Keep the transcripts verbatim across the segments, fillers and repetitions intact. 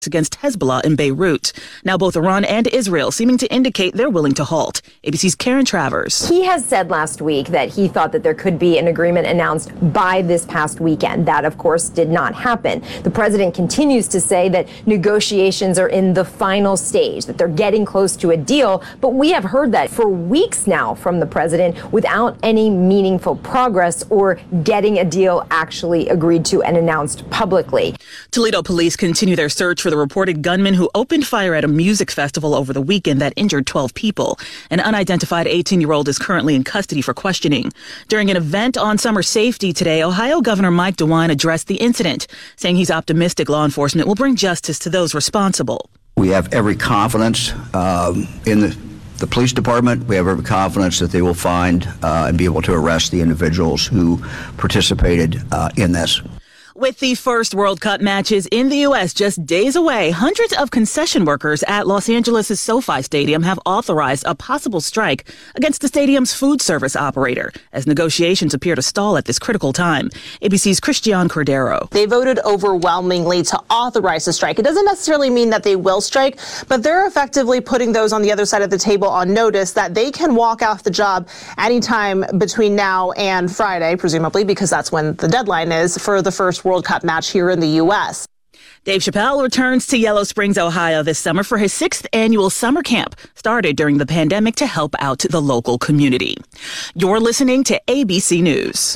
against Hezbollah in Beirut. Now both Iran and Israel seeming to indicate they're willing to halt. A B C's Karen Travers. He has said last week that he thought that there could be an agreement announced by this past weekend. That, of course, did not happen. The president continues to say that negotiations are in the final stage, that they're getting close to a deal. But we have heard that for weeks now from the president without any meaningful progress or getting a deal actually agreed to and announced publicly. Toledo police continue their search for the reported gunman who opened fire at a music festival over the weekend that injured twelve people. An unidentified eighteen-year-old is currently in custody for questioning. During an event on summer safety today, Ohio Governor Mike DeWine addressed the incident, saying he's optimistic law enforcement will bring justice to those responsible. We have every confidence um, in the, the police department. We have every confidence that they will find uh, and be able to arrest the individuals who participated uh, in this. With the first World Cup matches in the U S just days away, hundreds of concession workers at Los Angeles' SoFi Stadium have authorized a possible strike against the stadium's food service operator as negotiations appear to stall at this critical time. A B C's Christian Cordero. They voted overwhelmingly to authorize the strike. It doesn't necessarily mean that they will strike, but they're effectively putting those on the other side of the table on notice that they can walk off the job anytime between now and Friday, presumably, because that's when the deadline is for the first World Cup match here in the U S. Dave Chappelle returns to Yellow Springs, Ohio this summer for his sixth annual summer camp, started during the pandemic to help out the local community. You're listening to A B C News.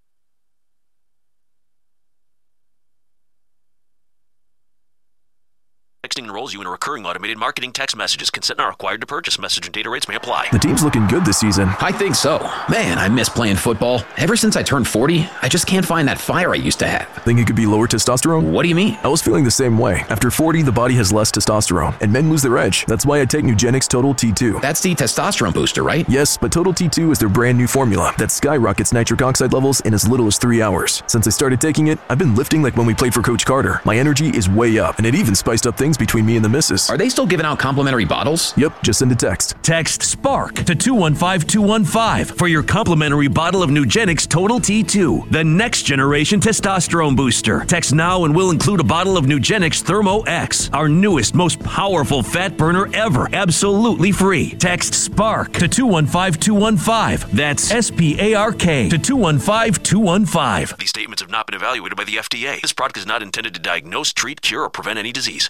Texting enrolls you in a recurring automated marketing text messages. Consent not required to purchase. Message and data rates may apply. The team's looking good this season. I think so. Man, I miss playing football. Ever since I turned forty, I just can't find that fire I used to have. Think it could be lower testosterone? What do you mean? I was feeling the same way. After forty, the body has less testosterone, and men lose their edge. That's why I take Nugenix Total T two. That's the testosterone booster, right? Yes, but Total T two is their brand new formula that skyrockets nitric oxide levels in as little as three hours. Since I started taking it, I've been lifting like when we played for Coach Carter. My energy is way up, and it even spiced up things between me and the missus. Are they still giving out complimentary bottles? Yep, just send a text. Text SPARK to two one five two one five for your complimentary bottle of Nugenix Total T two, the next generation testosterone booster. Text now and we'll include a bottle of Nugenix Thermo X, our newest, most powerful fat burner ever, absolutely free. Text SPARK to two one five two one five. That's S P A R K to two one five two one five. These statements have not been evaluated by the F D A. This product is not intended to diagnose, treat, cure, or prevent any disease.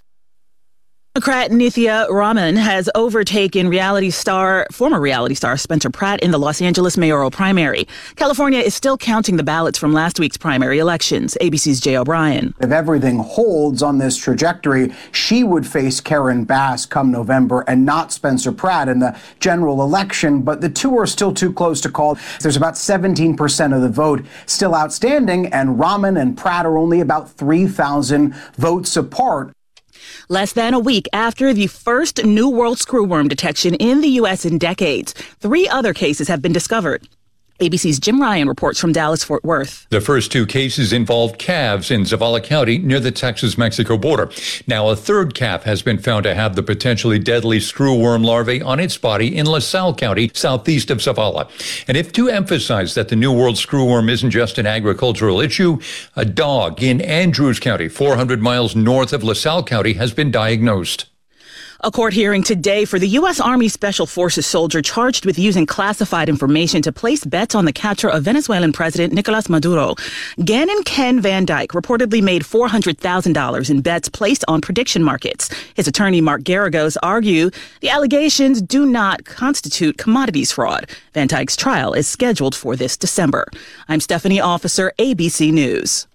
Democrat Nithya Raman has overtaken reality star, former reality star Spencer Pratt in the Los Angeles mayoral primary. California is still counting the ballots from last week's primary elections. A B C's Jay O'Brien. If everything holds on this trajectory, she would face Karen Bass come November and not Spencer Pratt in the general election. But the two are still too close to call. There's about seventeen percent of the vote still outstanding, and Raman and Pratt are only about three thousand votes apart. Less than a week after the first New World screwworm detection in the U S in decades, three other cases have been discovered. A B C's Jim Ryan reports from Dallas-Fort Worth. The first two cases involved calves in Zavala County near the Texas-Mexico border. Now a third calf has been found to have the potentially deadly screwworm larvae on its body in LaSalle County, southeast of Zavala. And if to emphasize that the New World screwworm isn't just an agricultural issue, a dog in Andrews County, four hundred miles north of LaSalle County, has been diagnosed. A court hearing today for the U S. Army Special Forces soldier charged with using classified information to place bets on the capture of Venezuelan President Nicolas Maduro. Gannon Ken Van Dyke reportedly made four hundred thousand dollars in bets placed on prediction markets. His attorney, Mark Garagos, argued the allegations do not constitute commodities fraud. Van Dyke's trial is scheduled for this December. I'm Stephanie Officer, A B C News.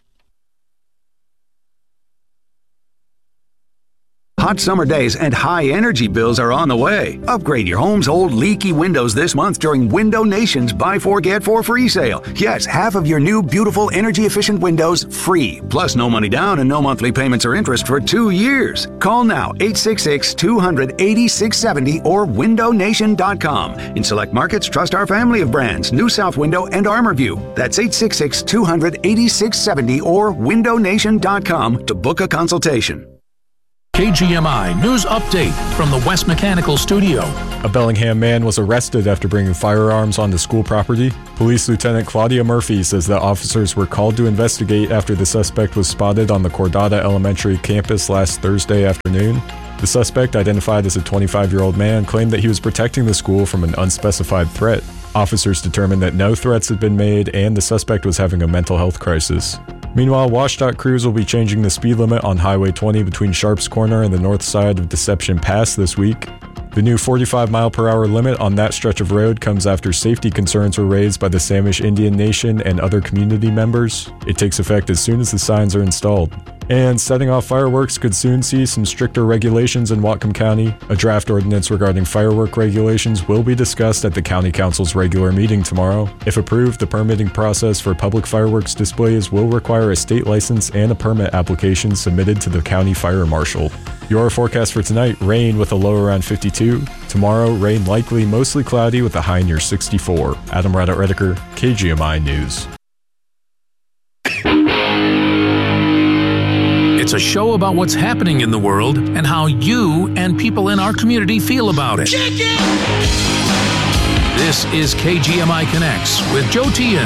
Hot summer days and high energy bills are on the way. Upgrade your home's old leaky windows this month during Window Nation's Buy Four Get Four free sale. Yes, half of your new beautiful energy efficient windows free. Plus no money down and no monthly payments or interest for two years. Call now eight six six, two hundred, eighty-six seventy or window nation dot com. In select markets, trust our family of brands, New South Window and ArmorView. That's eight six six, two hundred, eighty-six seventy or window nation dot com to book a consultation. K G M I News Update from the West Mechanical Studio. A Bellingham man was arrested after bringing firearms onto school property. Police Lieutenant Claudia Murphy says that officers were called to investigate after the suspect was spotted on the Cordata Elementary campus last Thursday afternoon. The suspect, identified as a twenty-five-year-old man, claimed that he was protecting the school from an unspecified threat. Officers determined that no threats had been made and the suspect was having a mental health crisis. Meanwhile, WashDOT crews will be changing the speed limit on Highway twenty between Sharps Corner and the north side of Deception Pass this week. The new forty-five mile per hour limit on that stretch of road comes after safety concerns were raised by the Samish Indian Nation and other community members. It takes effect as soon as the signs are installed. And setting off fireworks could soon see some stricter regulations in Whatcom County. A draft ordinance regarding firework regulations will be discussed at the County Council's regular meeting tomorrow. If approved, the permitting process for public fireworks displays will require a state license and a permit application submitted to the county fire marshal. Your forecast for tonight: rain with a low around fifty-two. Tomorrow, rain likely, mostly cloudy with a high near sixty-four. Adam Raddat-Redeker, K G M I News. It's a show about what's happening in the world and how you and people in our community feel about it. This is K G M I Connects with Joe Tian.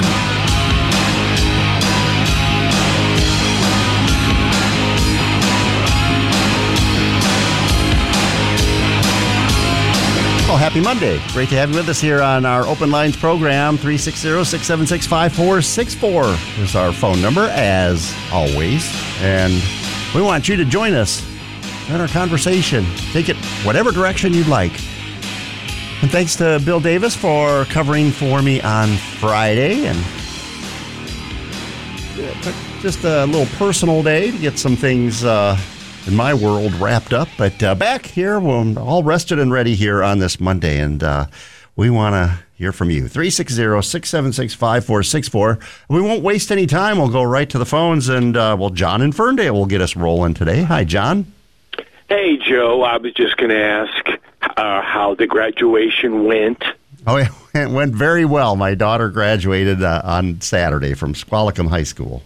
Well, happy Monday. Great to have you with us here on our Open Lines program. three six zero, six seven six, five four six four is our phone number, as always. And we want you to join us in our conversation. Take it whatever direction you'd like. And thanks to Bill Davis for covering for me on Friday. And it took just a little personal day to get some things uh, in my world wrapped up. But uh, back here, we're all rested and ready here on this Monday. And uh, we want to hear from you. three six zero, six seven six, five four six four. We won't waste any time. We'll go right to the phones. And, uh, well, John in Ferndale will get us rolling today. Hi, John. Hey, Joe. I was just going to ask uh, how the graduation went. Oh, it went very well. My daughter graduated uh, on Saturday from Squalicum High School.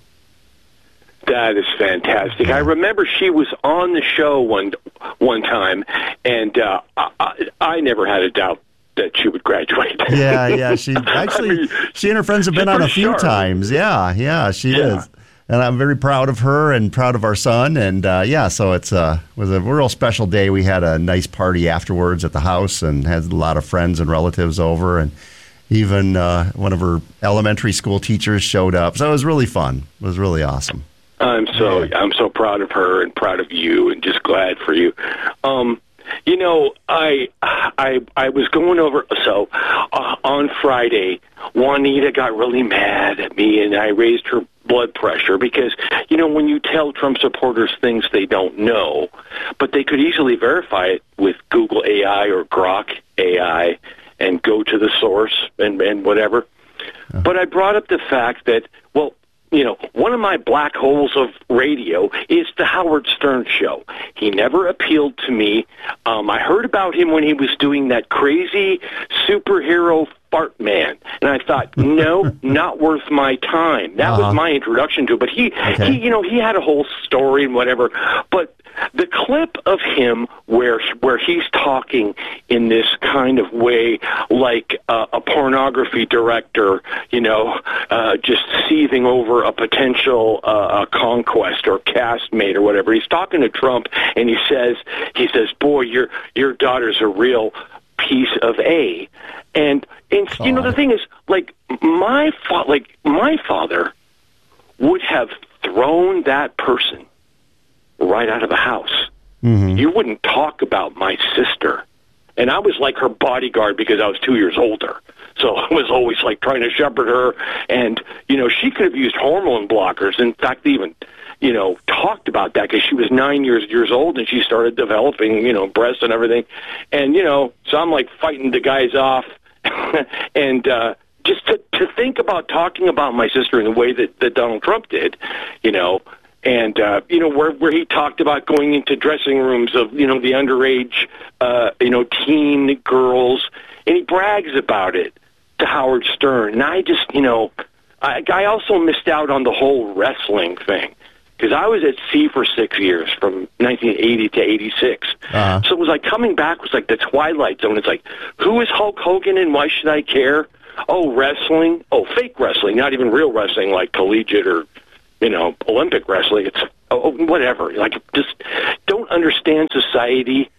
That is fantastic. I remember she was on the show one one time, and uh, I, I never had a doubt that she would graduate. yeah, yeah. She actually, I mean, she and her friends have been on a few sharp. times. Yeah, yeah, she yeah. is. And I'm very proud of her and proud of our son. And uh, yeah, so it's uh, was a real special day. We had a nice party afterwards at the house and had a lot of friends and relatives over. And even uh, one of her elementary school teachers showed up. So it was really fun. It was really awesome. I'm so yeah. I'm so proud of her and proud of you and just glad for you. Um, you know, I I I was going over so uh, on Friday, Juanita got really mad at me and I raised her blood pressure because, you know, when you tell Trump supporters things they don't know, but they could easily verify it with Google A I or Grok A I and go to the source and, and whatever. Uh-huh. But I brought up the fact that, well, you know, one of my black holes of radio is the Howard Stern show. He never appealed to me. Um, I heard about him when he was doing that crazy superhero fart man. And I thought, no, not worth my time. That uh-huh. was my introduction to it. But he, okay. he, you know, he had a whole story and whatever. But the clip of him where where he's talking in this kind of way, like uh, a pornography director, you know, uh, just seething over a potential uh, a conquest or castmate or whatever. He's talking to Trump, and he says, he says, "Boy, your your daughter's a real piece of A." And and you know, the thing is, like my fa- like my father would have thrown that person right out of the house. Mm-hmm. You wouldn't talk about my sister. And I was like her bodyguard because I was two years older. So I was always like trying to shepherd her. And, you know, she could have used hormone blockers. In fact, they even, you know, talked about that because she was nine years years old and she started developing, you know, breasts and everything. And, you know, so I'm like fighting the guys off. and uh, just to, to think about talking about my sister in the way that, that Donald Trump did, you know, And, uh, you know, where where he talked about going into dressing rooms of, you know, the underage, uh, you know, teen girls, and he brags about it to Howard Stern. And I just, you know, I, I also missed out on the whole wrestling thing. because I was at sea for six years, from nineteen eighty to eighty-six. Uh-huh. So it was like coming back was like the Twilight Zone. It's like, who is Hulk Hogan and why should I care? Oh, wrestling. Oh, fake wrestling, not even real wrestling like collegiate or, you know, Olympic wrestling. It's oh, whatever. Like, just don't understand society.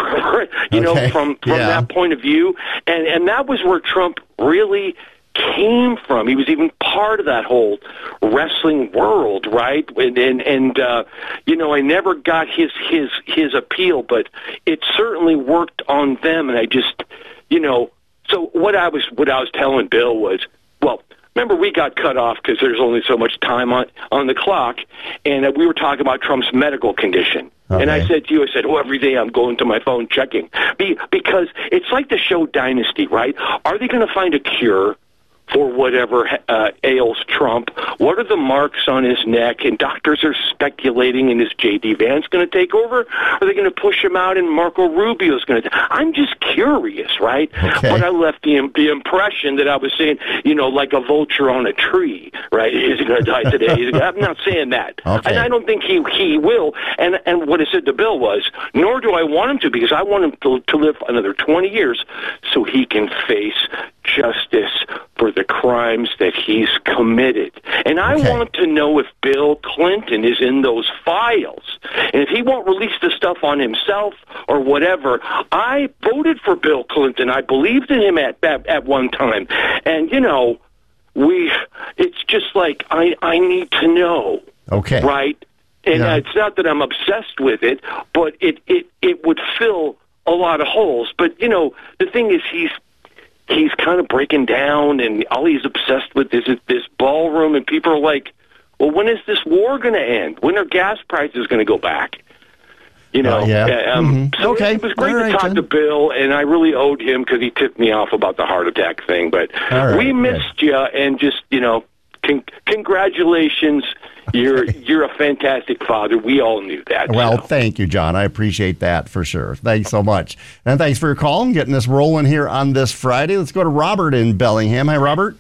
you know, okay. from, from yeah. that point of view. And, and that was where Trump really came from. He was even part of that whole wrestling world, right? And, and, and uh, you know, I never got his, his, his appeal, but it certainly worked on them. And I just, you know, so what I was, what I was telling Bill was, well, remember, we got cut off because there's only so much time on, on the clock, and uh, we were talking about Trump's medical condition. Okay. And I said to you, I said, oh, every day I'm going to my phone checking. Be, because it's like the show Dynasty, right? Are they going to find a cure for whatever uh, ails Trump? What are the marks on his neck? And doctors are speculating, and is J D. Vance going to take over? Are they going to push him out, and Marco Rubio's going to? I'm just curious, right? Okay. But I left the the impression that I was saying, you know, like a vulture on a tree, right? Is he going to die today? Is he gonna, I'm not saying that, okay. and I don't think he he will. And and what I said to Bill was, nor do I want him to, because I want him to, to live another twenty years so he can face justice for the crimes that he's committed. And I okay. want to know if Bill Clinton is in those files. And if he won't release the stuff on himself or whatever, I voted for Bill Clinton. I believed in him at at, at one time. And, you know, we it's just like I, I need to know. Okay. Right? And yeah. uh, it's not that I'm obsessed with it, but it, it, it would fill a lot of holes. But, you know, the thing is he's he's kind of breaking down, and all he's obsessed with is this ballroom, and people are like, well, when is this war going to end? When are gas prices going to go back? You know, uh, yeah. um, mm-hmm. so okay. it was great All to right, talk Jen. to Bill, and I really owed him because he tipped me off about the heart attack thing. But right, we missed you, and just, you know, con- congratulations. You're you're a fantastic father. We all knew that. Well, so. Thank you, John. I appreciate that for sure. Thanks so much. And thanks for your call and getting us rolling here on this Friday. Let's go to Robert in Bellingham. Hi, Robert.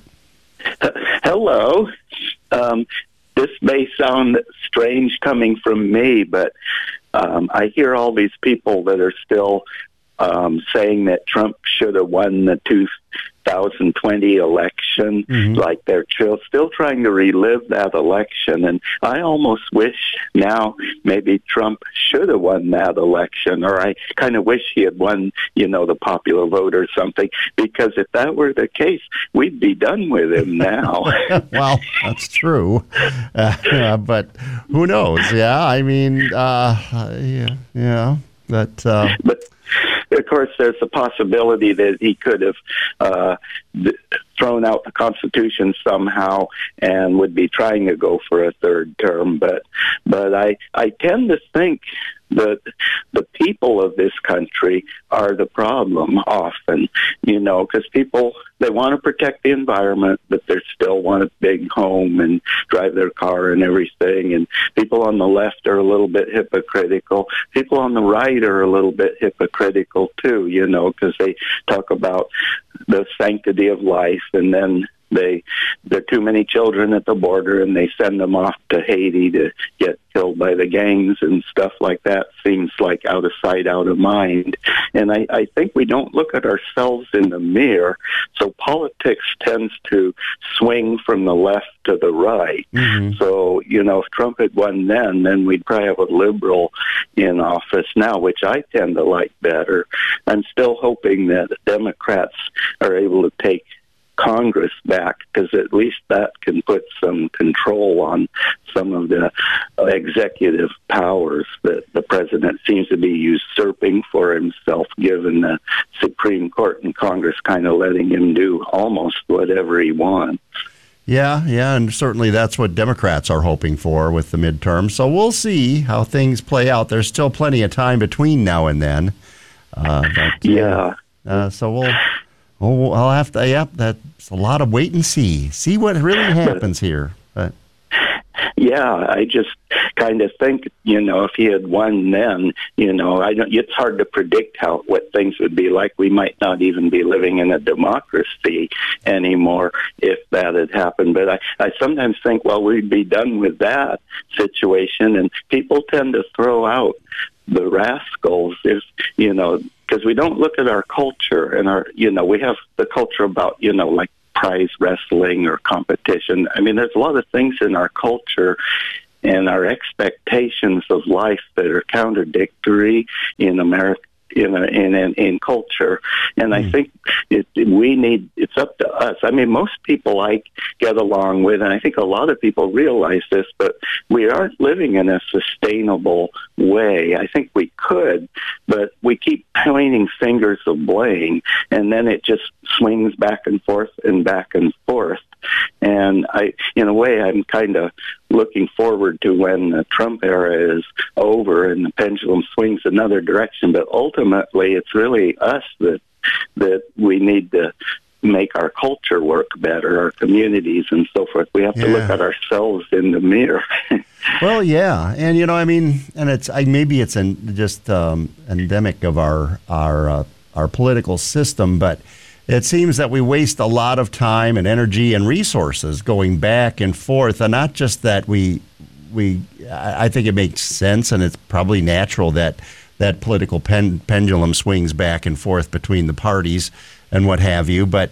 Hello. Um, this may sound strange coming from me, but um, I hear all these people that are still um, saying that Trump should have won the two thousand twenty election, mm-hmm. like they're still, still trying to relive that election. And I almost wish now maybe Trump should have won that election, or I kind of wish he had won, you know, the popular vote or something, because if that were the case, we'd be done with him now. Well, that's true. Uh, yeah, but who knows? Yeah, I mean, uh, yeah, yeah, but... Uh, but of course, there's a possibility that he could have uh, th- thrown out the Constitution somehow and would be trying to go for a third term. But but I, I tend to think that the people of this country are the problem often, you know, because people, they want to protect the environment, but they still want a big home and drive their car and everything. And people on the left are a little bit hypocritical. People on the right are a little bit hypocritical too, you know, because they talk about the sanctity of life, and then They there are too many children at the border, and they send them off to Haiti to get killed by the gangs and stuff like that. Seems like out of sight, out of mind. And I, I think we don't look at ourselves in the mirror. So politics tends to swing from the left to the right. Mm-hmm. So, you know, if Trump had won then, then we'd probably have a liberal in office now, which I tend to like better. I'm still hoping that Democrats are able to take Congress back, because at least that can put some control on some of the executive powers that the president seems to be usurping for himself, given the Supreme Court and Congress kind of letting him do almost whatever he wants. Yeah, yeah, and certainly that's what Democrats are hoping for with the midterm. So we'll see how things play out. There's still plenty of time between now and then. Uh, but, yeah. Uh, so we'll... Oh, I'll have to. Yep, that's a lot of wait and see. See what really happens here. But Yeah, I just kind of think, you know, if he had won then, you know, I don't. It's hard to predict how what things would be like. We might not even be living in a democracy anymore if that had happened. But I, I sometimes think, well, we'd be done with that situation, and people tend to throw out the rascals if, you know, because we don't look at our culture and our, you know, we have the culture about, you know, like prize wrestling or competition. I mean, there's a lot of things in our culture and our expectations of life that are contradictory in America. In, a, in in in culture, and I think it, we need. It's up to us. I mean, most people I get along with, and I think a lot of people realize this, but we aren't living in a sustainable way. I think we could, but we keep pointing fingers of blame, and then it just swings back and forth and back and forth. And I, in a way, I'm kind of looking forward to when the Trump era is over and the pendulum swings another direction. But ultimately, it's really us that that we need to make our culture work better, our communities and so forth. We have to Yeah. look at ourselves in the mirror. Well, yeah, and you know, I mean, and it's I, maybe it's an, just um, endemic of our our uh, our political system, but it seems that we waste a lot of time and energy and resources going back and forth, and not just that we we. I think it makes sense, and it's probably natural that that political pen, pendulum swings back and forth between the parties and what have you. But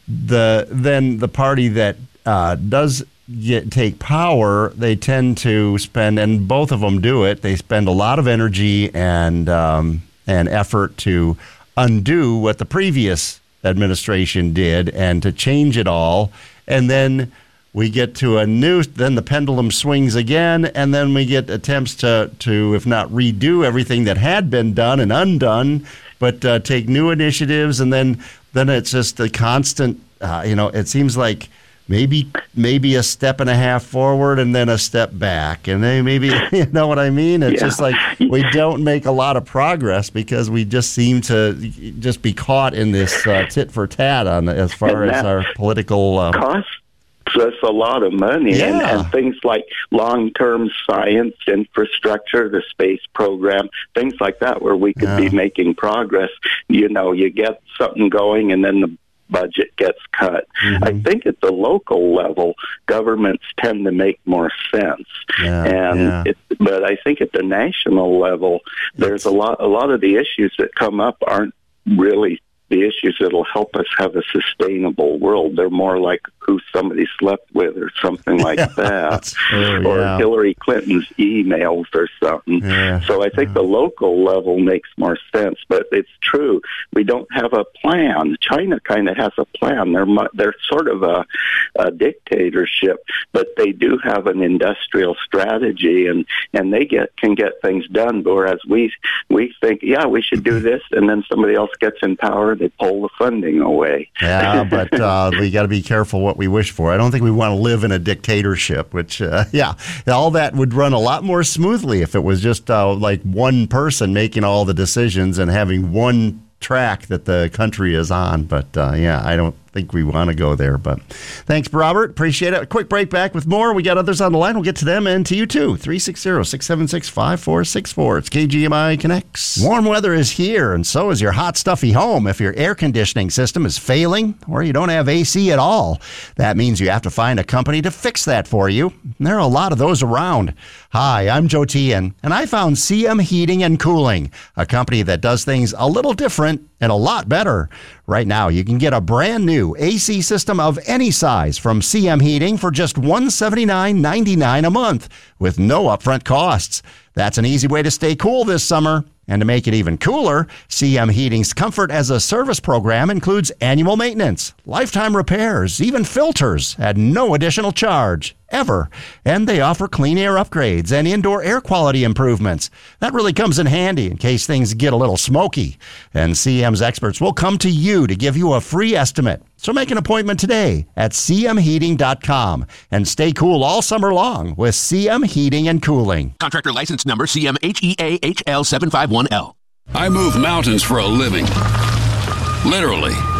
the then the party that uh, does get take power, they tend to spend, and both of them do it. They spend a lot of energy and um, and effort to undo what the previous administration did and to change it all, and then we get to a new, then the pendulum swings again, and then we get attempts to, to if not redo everything that had been done and undone, but uh, take new initiatives, and then then it's just a constant, uh, you know, it seems like maybe maybe a step and a half forward and then a step back, and then maybe, you know what I mean? It's Yeah. just like we don't make a lot of progress because we just seem to just be caught in this uh, tit for tat on as far And as that our political. Uh, costs us a lot of money, and, Yeah. and things like long-term science infrastructure, the space program, things like that, where we could be making progress. You know, you get something going, and then the budget gets cut. Mm-hmm. I think at the local level, governments tend to make more sense, Yeah, and yeah. it, but I think at the national level, there's a lot. A lot of the issues that come up aren't really the issues that'll help us have a sustainable world. They're more like who somebody slept with or something like Yeah, that, that's true, or yeah. Hillary Clinton's emails or something. Yeah. So I think the local level makes more sense, but it's true. We don't have a plan. China kind of has a plan. They're mu- they're sort of a, a dictatorship, but they do have an industrial strategy, and, and they get can get things done. Whereas we we think, yeah, we should do this, and then somebody else gets in power, they pull the funding away. Yeah, but uh, we got to be careful what we wish for. I don't think we want to live in a dictatorship, which, uh, yeah, all that would run a lot more smoothly if it was just uh, like one person making all the decisions and having one track that the country is on. But, uh, yeah, I don't think we want to go there. But thanks, Robert. Appreciate it. A quick break, back with more. We got others on the line. We'll get to them and to you, too. three six zero, six seven six, five four six four. It's K G M I Connects. Warm weather is here, and so is your hot, stuffy home. If your air conditioning system is failing or you don't have A C at all, that means you have to find a company to fix that for you. And there are a lot of those around. Hi, I'm Joe Tian, and I found C M Heating and Cooling, a company that does things a little different and a lot better. Right now, you can get a brand new A C system of any size from C M Heating for just one hundred seventy-nine ninety-nine a month with no upfront costs. That's an easy way to stay cool this summer. And to make it even cooler, C M Heating's Comfort as a Service program includes annual maintenance, lifetime repairs, even filters at no additional charge, ever. And they offer clean air upgrades and indoor air quality improvements. That really comes in handy in case things get a little smoky. And C M's experts will come to you to give you a free estimate. So make an appointment today at c m heating dot com and stay cool all summer long with C M Heating and Cooling. Contractor license number C M H E A H L seven five one L. I move mountains for a living. Literally.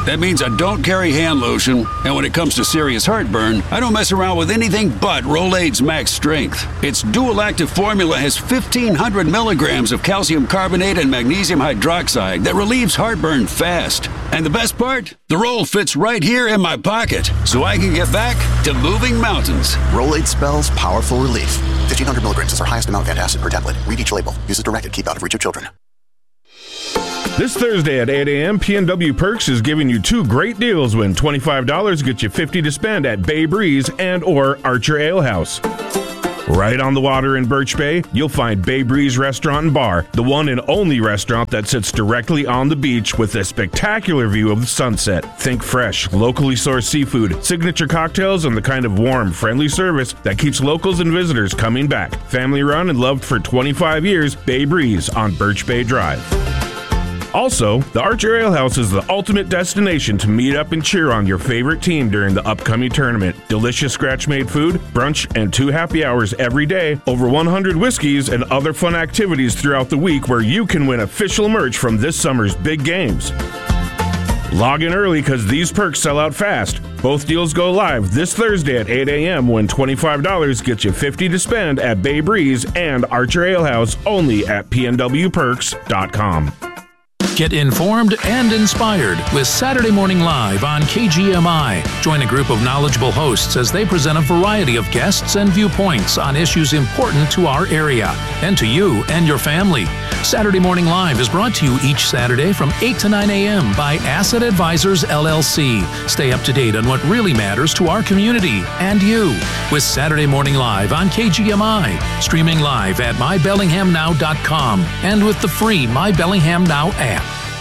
That means I don't carry hand lotion, and when it comes to serious heartburn, I don't mess around with anything but Rolaids Max Strength. Its dual-active formula has fifteen hundred milligrams of calcium carbonate and magnesium hydroxide that relieves heartburn fast. And the best part? The roll fits right here in my pocket, so I can get back to moving mountains. Rolaids spells powerful relief. fifteen hundred milligrams is our highest amount of antacid per tablet. Read each label. Use as directed. Keep out of reach of children. This Thursday at eight a.m., P N W Perks is giving you two great deals when twenty-five dollars gets you fifty dollars to spend at Bay Breeze and or Archer Ale House. Right on the water in Birch Bay, you'll find Bay Breeze Restaurant and Bar, the one and only restaurant that sits directly on the beach with a spectacular view of the sunset. Think fresh, locally sourced seafood, signature cocktails, and the kind of warm, friendly service that keeps locals and visitors coming back. Family run and loved for twenty-five years, Bay Breeze on Birch Bay Drive. Also, the Archer Ale House is the ultimate destination to meet up and cheer on your favorite team during the upcoming tournament. Delicious scratch-made food, brunch, and two happy hours every day, over one hundred whiskeys, and other fun activities throughout the week where you can win official merch from this summer's big games. Log in early because these perks sell out fast. Both deals go live this Thursday at eight a.m. when twenty-five dollars gets you fifty dollars to spend at Bay Breeze and Archer Ale House only at P N W perks dot com. Get informed and inspired with Saturday Morning Live on K G M I. Join a group of knowledgeable hosts as they present a variety of guests and viewpoints on issues important to our area and to you and your family. Saturday Morning Live is brought to you each Saturday from eight to nine a.m. by Asset Advisors, L L C. Stay up to date on what really matters to our community and you with Saturday Morning Live on K G M I. Streaming live at my bellingham now dot com and with the free My Bellingham Now app.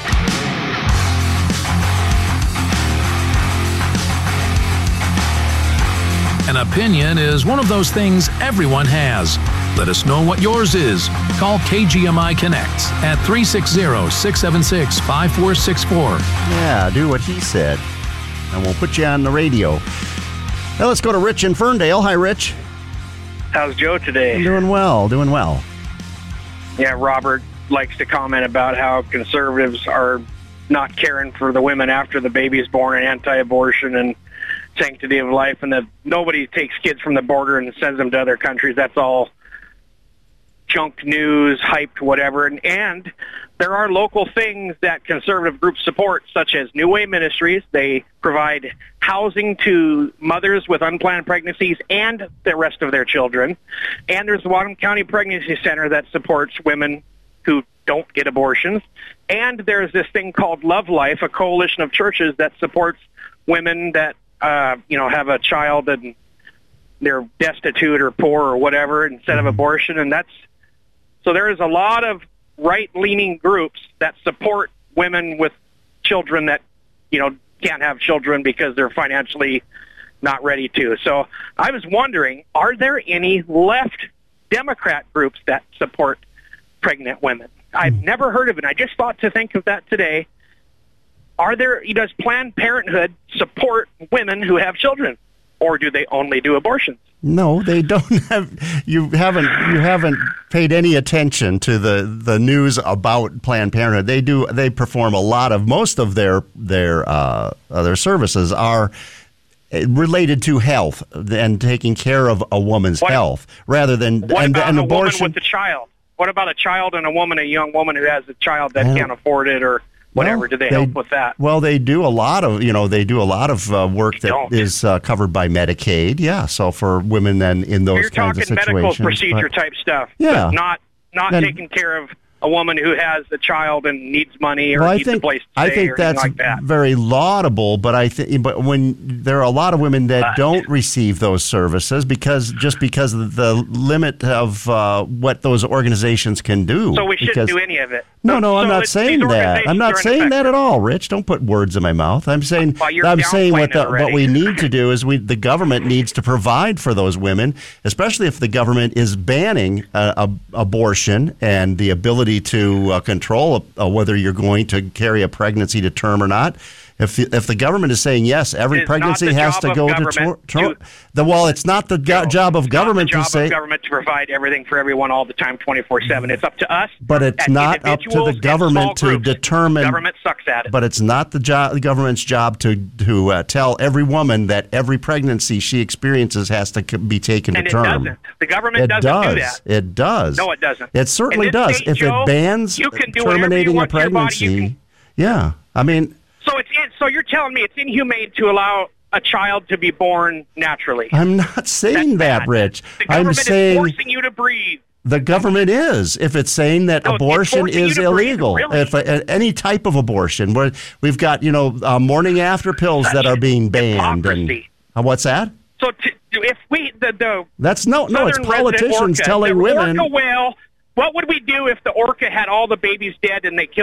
An opinion is one of those things everyone has. Let us know what yours is. Call K G M I Connect at three six zero, six seven six, five four six four. Yeah, do what he said, and we'll put you on the radio. Now let's go to Rich in Ferndale. Hi, Rich. How's Joe today? I'm doing well, doing well. Yeah, Robert likes to comment about how conservatives are not caring for the women after the baby's born and anti-abortion and sanctity of life, and that nobody takes kids from the border and sends them to other countries. That's all junk news, hyped, whatever. And, and there are local things that conservative groups support, such as New Way Ministries. They provide housing to mothers with unplanned pregnancies and the rest of their children. And there's the Whatcom County Pregnancy Center that supports women who don't get abortions. And there's this thing called Love Life, a coalition of churches that supports women that Uh, you know, have a child and they're destitute or poor or whatever instead of abortion. And that's, so there is a lot of right-leaning groups that support women with children that, you know, can't have children because they're financially not ready to. So I was wondering, are there any left Democrat groups that support pregnant women? I've never heard of it. I just thought to think of that today. Are there, does Planned Parenthood support women who have children, or do they only do abortions? No, they don't have. You haven't. You haven't paid any attention to the, the news about Planned Parenthood. They do. They perform a lot of most of their their uh, their services are related to health and taking care of a woman's what, health rather than what and, about and a abortion. Woman with a child? What about a child and a woman, a young woman who has a child that can't afford it or whatever? Well, do they, they help with that? Well, they do a lot of, you know, they do a lot of uh, work that don't. is uh, covered by Medicaid. Yeah, so for women then in those You're kinds of situations. situations. You're talking medical procedure but, type stuff. Yeah. But not, not then, taking care of a woman who has a child and needs money or well, needs I think, a place to I stay think or that's anything like that. very laudable, but I think, but when there are a lot of women that but. don't receive those services because just because of the limit of uh, what those organizations can do. So we shouldn't because, do any of it. No, no, so I'm not saying that. I'm not saying that at all, Rich. Don't put words in my mouth. I'm saying well, I'm saying what the, already. what we need to do is we the government needs to provide for those women, especially if the government is banning uh, ab- abortion and the ability ability to uh, control uh, whether you're going to carry a pregnancy to term or not. If the, if the government is saying yes, every It's pregnancy not the has job to of go to government term. to- The well, it's not the go- job of government job to say. of government to provide everything for everyone all the time, twenty-four seven. It's up to us. But it's as not up to individuals the and government small to groups. determine. Government sucks at it. But it's not the, jo- the government's job to to uh, tell every woman that every pregnancy she experiences has to c- be taken And to it term. doesn't. The government it doesn't does. do that. It does. No, it doesn't. It certainly In this does. state, if Joe, it bans you can do whatever you terminating a want to your body, you pregnancy, yeah. I mean, So it's in, so you're telling me it's inhumane to allow a child to be born naturally? I'm not saying that, Rich. The I'm government saying is forcing you to breathe. the government is. If it's saying that No, it's abortion forcing you is to breathe, illegal, really? if uh, any type of abortion, where we've got you know uh, morning after pills that are being banned, and uh, what's that? So to, if we the, the That's no, no. It's Southern politicians resident orca, telling the women. orca whale. What would we do if the orca had all the babies dead and they killed